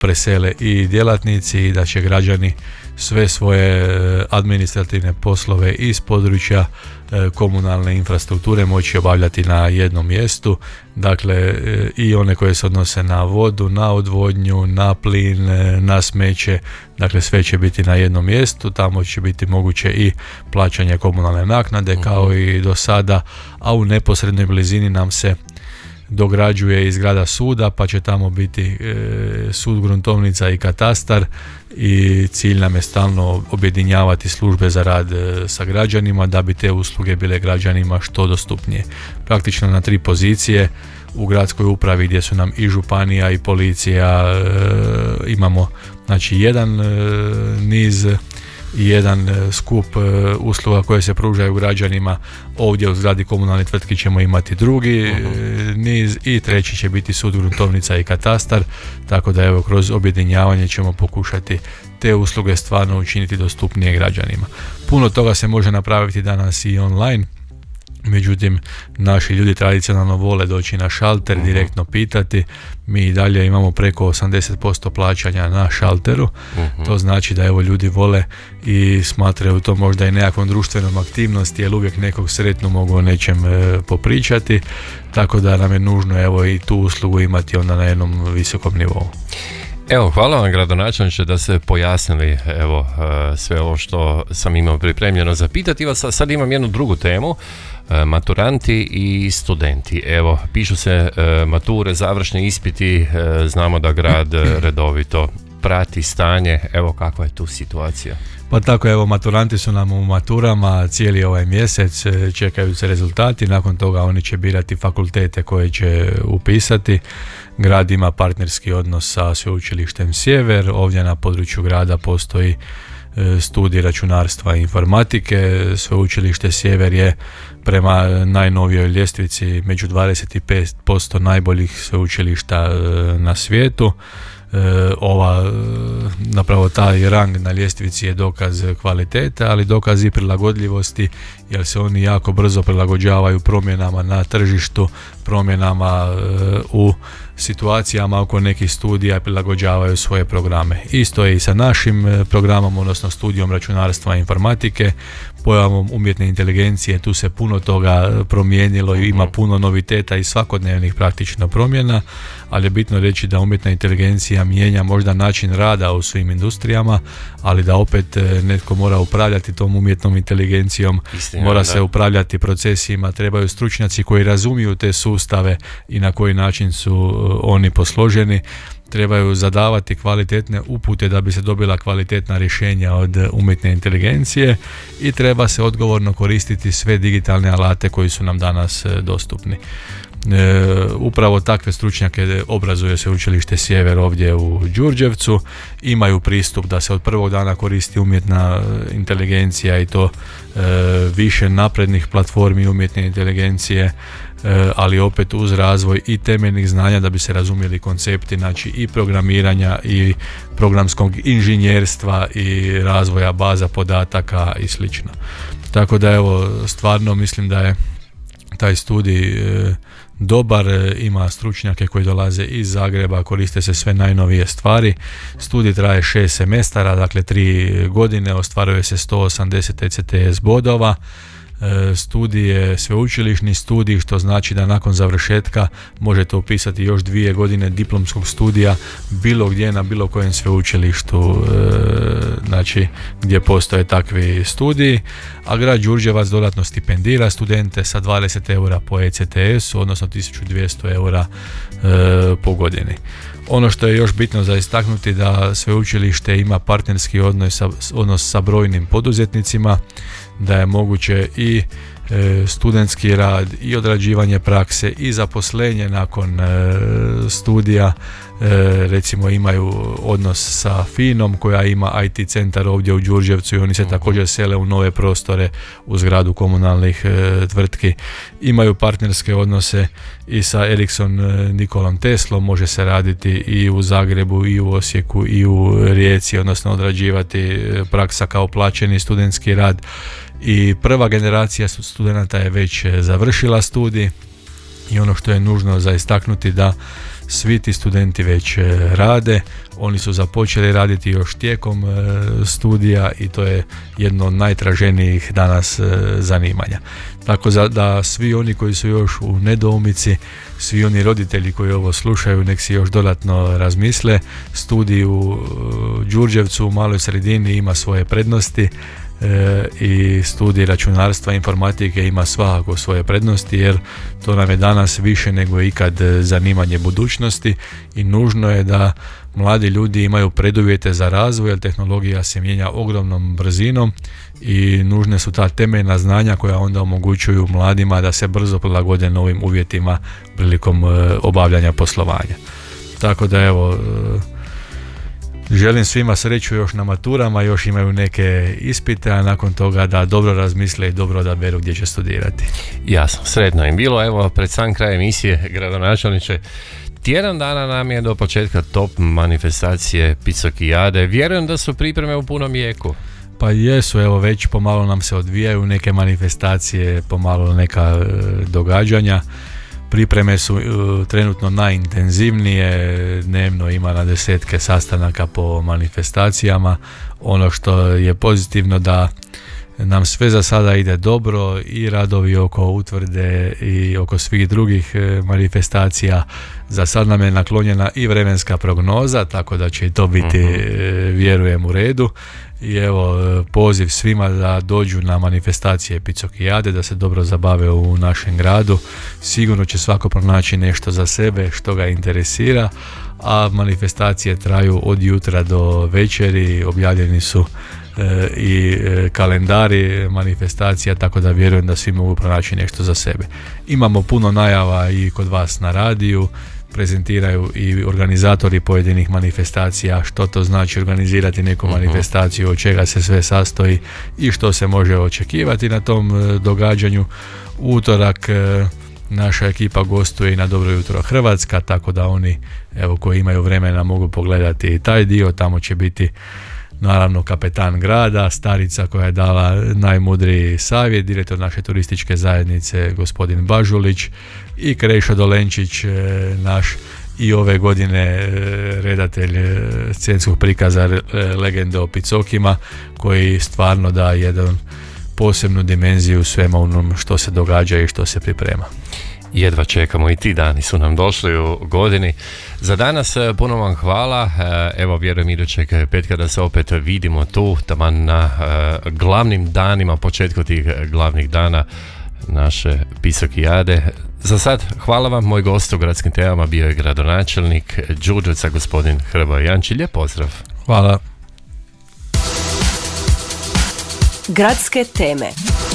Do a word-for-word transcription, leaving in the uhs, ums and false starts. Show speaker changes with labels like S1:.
S1: presele i djelatnici i da će građani sve svoje administrativne poslove iz područja komunalne infrastrukture moći obavljati na jednom mjestu, dakle i one koje se odnose na vodu, na odvodnju, na plin, na smeće, dakle sve će biti na jednom mjestu, tamo će biti moguće i plaćanje komunalne naknade kao i do sada, a u neposrednoj blizini nam se dograđuje i zgrada suda, pa će tamo biti e, sud, gruntovnica i katastar i cilj nam je stalno objedinjavati službe za rad e, sa građanima da bi te usluge bile građanima što dostupnije. Praktično na tri pozicije u gradskoj upravi gdje su nam i županija i policija, e, imamo znači jedan e, niz i jedan skup usluga koje se pružaju građanima. Ovdje u zgradi komunalne tvrtki ćemo imati drugi uh-huh. niz i treći će biti sud, gruntovnica i katastar, tako da evo kroz objedinjavanje ćemo pokušati te usluge stvarno učiniti dostupnije građanima. Puno toga se može napraviti danas i online, međutim naši ljudi tradicionalno vole doći na šalter, uh-huh. direktno pitati. Mi i dalje imamo preko osamdeset posto plaćanja na šalteru, uh-huh. to znači da evo ljudi vole i smatraju to možda i nekakvom društvenom aktivnosti, jer uvijek nekog sretno mogu o nečem e, popričati, tako da nam je nužno evo i tu uslugu imati onda na jednom visokom nivou.
S2: Evo, hvala vam gradonačelniče da ste pojasnili evo sve ovo što sam imao pripremljeno za pitati vas. Sad imam jednu drugu temu, maturanti i studenti. Evo, pišu se mature, završni ispiti, znamo da grad redovito prati stanje, evo kakva je tu situacija.
S1: Pa tako, evo, maturanti su nam u maturama cijeli ovaj mjesec, čekaju se rezultati, nakon toga oni će birati fakultete koje će upisati. Grad ima partnerski odnos sa Sveučilištem Sjever, ovdje na području grada postoji studij računarstva i informatike. Sveučilište Sjever je prema najnovijoj ljestvici među dvadeset pet posto najboljih sveučilišta na svijetu. Ova, napravo taj rang na ljestvici je dokaz kvalitete, ali dokaz i prilagodljivosti, jer se oni jako brzo prilagođavaju promjenama na tržištu, promjenama u situacijama oko nekih studija, prilagođavaju svoje programe. Isto je i sa našim programom, odnosno studijom računarstva i informatike, pojavom umjetne inteligencije. Tu se puno toga promijenilo i ima puno noviteta i svakodnevnih praktično promjena, ali je bitno reći da umjetna inteligencija mijenja možda način rada u svim industrijama, ali da opet netko mora upravljati tom umjetnom inteligencijom, Istina, mora da. se upravljati procesima, trebaju stručnjaci koji razumiju te sustave i na koji način su oni posloženi, trebaju zadavati kvalitetne upute da bi se dobila kvalitetna rješenja od umjetne inteligencije i treba se odgovorno koristiti sve digitalne alate koji su nam danas dostupni. E, upravo takve stručnjake obrazuje Sveučilište Sjever ovdje u Đurđevcu, imaju pristup da se od prvog dana koristi umjetna inteligencija i to e, više naprednih platformi umjetne inteligencije, e, ali opet uz razvoj i temeljnih znanja da bi se razumjeli koncepti, znači i programiranja i programskog inženjerstva i razvoja baza podataka i slično. Tako da evo, stvarno mislim da je taj studij e, dobar, ima stručnjake koji dolaze iz Zagreba, koriste se sve najnovije stvari. Studij traje šest semestara, dakle tri godine, ostvaruje se sto osamdeset E C T S bodova. Studij je sveučilišni studij, što znači da nakon završetka možete upisati još dvije godine diplomskog studija bilo gdje na bilo kojem sveučilištu, znači gdje postoje takvi studiji, a grad Đurđevac dodatno stipendira studente sa dvadeset eura po E C T S-u, odnosno tisuću dvjesto eura po godini. Ono što je još bitno za istaknuti da sveučilište ima partnerski odnos sa, odnos sa brojnim poduzetnicima, da je moguće i e, studentski rad i odrađivanje prakse i zaposlenje nakon e, studija. E, recimo imaju odnos sa Finom koja ima I T centar ovdje u Đurđevcu i oni se također sele u nove prostore u zgradu komunalnih e, tvrtki. Imaju partnerske odnose i sa Ericsson Nikolom Teslom, može se raditi i u Zagrebu i u Osijeku i u Rijeci, odnosno odrađivati praksa kao plaćeni studentski rad. I prva generacija studenata je već završila studij i ono što je nužno za istaknuti da svi ti studenti već rade, oni su započeli raditi još tijekom studija i to je jedno od najtraženijih danas zanimanja. Tako da svi oni koji su još u nedoumici, svi oni roditelji koji ovo slušaju, nek si još dodatno razmisle. Studij u Đurđevcu u maloj sredini ima svoje prednosti e, i studij računarstva i informatike ima svakako svoje prednosti, jer to nam je danas više nego ikad zanimanje budućnosti i nužno je da mladi ljudi imaju preduvjete za razvoj, jer tehnologija se mijenja ogromnom brzinom i nužne su ta temeljna znanja koja onda omogućuju mladima da se brzo prilagode novim uvjetima prilikom obavljanja poslovanja. Tako da evo, želim svima sreću još na maturama, još imaju neke ispite, a nakon toga da dobro razmisle i dobro odaberu gdje će studirati.
S2: Jasno, sretno im bilo. Evo, pred sam kraj emisije, gradonačelniče, tjedan dana nam je do početka top manifestacije Picokijade. Vjerujem da su pripreme u punom jeku.
S1: Pa jesu, evo već pomalo nam se odvijaju neke manifestacije, pomalo neka e, događanja. Pripreme su e, trenutno najintenzivnije, dnevno ima na desetke sastanaka po manifestacijama. Ono što je pozitivno da nam sve za sada ide dobro i radovi oko utvrde i oko svih drugih manifestacija. Za sad nam je naklonjena i vremenska prognoza, tako da će i to biti, uh-huh. vjerujem, u redu. I evo, poziv svima da dođu na manifestacije Picokijade, da se dobro zabave u našem gradu. Sigurno će svako pronaći nešto za sebe što ga interesira, a manifestacije traju od jutra do večeri, objavljeni su e, i e, kalendari manifestacija, tako da vjerujem da svi mogu pronaći nešto za sebe. Imamo puno najava i kod vas na radiju, prezentiraju i organizatori pojedinih manifestacija što to znači organizirati neku uh-huh. manifestaciju, od čega se sve sastoji i što se može očekivati na tom e, događanju. Utorak e, naša ekipa gostuje i na Dobro jutro Hrvatska, tako da oni, evo, koji imaju vremena mogu pogledati i taj dio. Tamo će biti naravno kapetan grada, starica koja je dala najmudriji savjet, direktor naše turističke zajednice gospodin Bažulić i Krešo Dolenčić, naš i ove godine redatelj scenskog prikaza Legende o Picokima, koji stvarno da jedan posebnu dimenziju svema onom što se događa i što se priprema.
S2: Jedva čekamo, i ti dani su nam došli u godini. Za danas puno vam hvala. Evo, vjerujem idućeg petka da se opet vidimo tu, taman na glavnim danima, početku tih glavnih dana naše Picokijade. Za sad, hvala vam. Moj gost u Gradskim temama bio je gradonačelnik Đurđevca, gospodin Hrvoje Janči. Lijep pozdrav.
S1: Hvala.
S3: Gradske teme.